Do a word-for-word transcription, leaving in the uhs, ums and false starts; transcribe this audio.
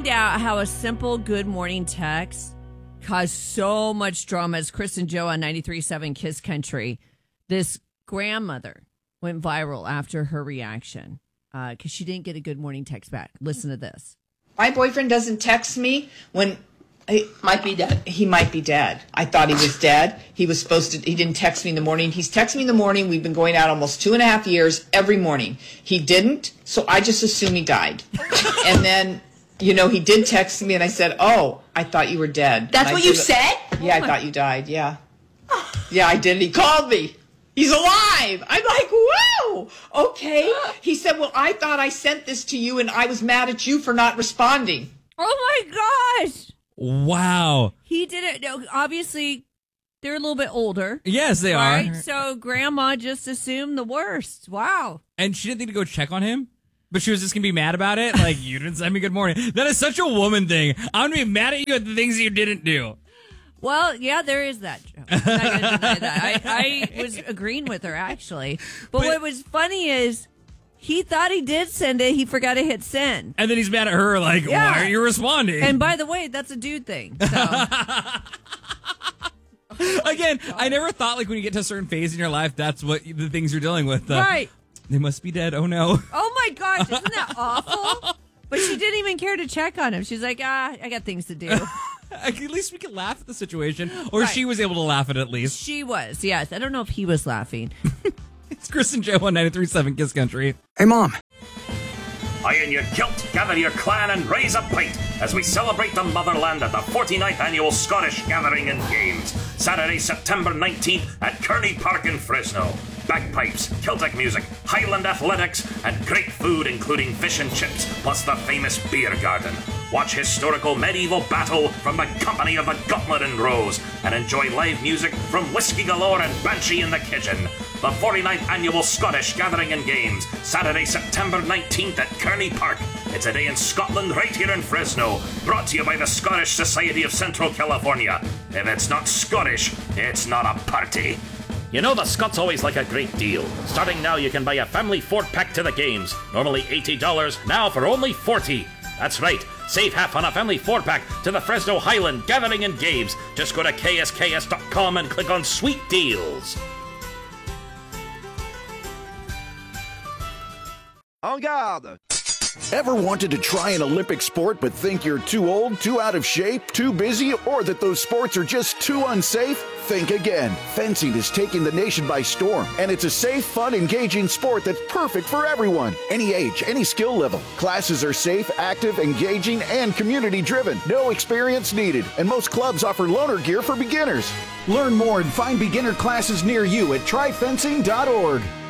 find out how a simple good morning text caused so much drama as Chris and Joe on ninety-three point seven Kiss Country. This grandmother went viral after her reaction because uh, she didn't get a good morning text back. Listen to this. My boyfriend doesn't text me when he might be dead. He might be dead. I thought he was dead. He was supposed to, he didn't text me in the morning. He's texting me in the morning. We've been going out almost two and a half years every morning. He didn't, so I just assumed he died. And then, you know, he did text me and I said, oh, I thought you were dead. That's what you said? Yeah, I thought you died, yeah. Yeah, I did. He called me. He's alive. I'm like, whoa, okay. He said, well, I thought I sent this to you and I was mad at you for not responding. Oh, my gosh. Wow. He did it. No, obviously, they're a little bit older. Yes, they right? are. So grandma just assumed the worst. Wow. And she didn't think to go check on him? But she was just going to be mad about it? Like, you didn't send me good morning. That is such a woman thing. I'm going to be mad at you at the things you didn't do. Well, yeah, there is that. I'm not going to deny that. I, I was agreeing with her, actually. But, but what was funny is he thought he did send it. He forgot to hit send. And then he's mad at her, like, yeah. Why aren't you responding? And by the way, that's a dude thing. So. Again, I never thought, like, when you get to a certain phase in your life, that's what the things you're dealing with. Uh, right. They must be dead. Oh, no. Oh, my gosh. Isn't that awful? But she didn't even care to check on him. She's like, ah, I got things to do. At least we could laugh at the situation. Or right. She was able to laugh at it at least. She was, yes. I don't know if he was laughing. It's Chris and Joe on ninety-three point seven Kiss Country. Hey, Mom. Iron your kilt, gather your clan, and raise a pint as we celebrate the motherland at the forty-ninth Annual Scottish Gathering and Games, Saturday, September nineteenth at Kearney Park in Fresno. Bagpipes, Celtic music, Highland athletics, and great food including fish and chips, plus the famous beer garden. Watch historical medieval battle from the company of the Gauntlet and Rose, and enjoy live music from Whiskey Galore and Banshee in the Kitchen. The forty-ninth Annual Scottish Gathering and Games, Saturday, September nineteenth at Kearney Park. It's a day in Scotland right here in Fresno, brought to you by the Scottish Society of Central California. If it's not Scottish, it's not a party. You know the Scots always like a great deal. Starting now, you can buy a family four-pack to the games. Normally eighty dollars, now for only forty dollars. That's right, save half on a family four-pack to the Fresno Highland Gathering and Games. Just go to K S K S dot com and click on Sweet Deals. En garde! Ever wanted to try an Olympic sport but think you're too old, too out of shape, too busy, or that those sports are just too unsafe? Think again. Fencing is taking the nation by storm, and it's a safe, fun, engaging sport that's perfect for everyone. Any age, any skill level. Classes are safe, active, engaging, and community-driven. No experience needed, and most clubs offer loaner gear for beginners. Learn more and find beginner classes near you at try fencing dot org.